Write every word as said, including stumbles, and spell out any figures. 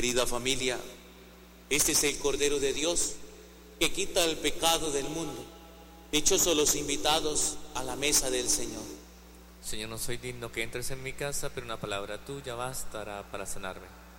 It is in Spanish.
Querida familia, este es el Cordero de Dios que quita el pecado del mundo. Dichosos los invitados a la mesa del Señor. Señor, no soy digno que entres en mi casa, pero una palabra tuya bastará para sanarme.